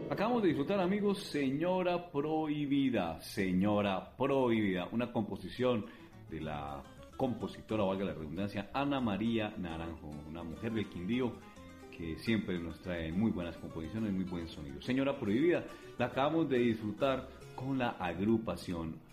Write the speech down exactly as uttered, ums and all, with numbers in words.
Acabamos de disfrutar, amigos, Señora Prohibida, Señora Prohibida, una composición de la compositora, valga la redundancia, Ana María Naranjo, una mujer del Quindío que siempre nos trae muy buenas composiciones, muy buen sonido. Señora Prohibida, la acabamos de disfrutar con la agrupación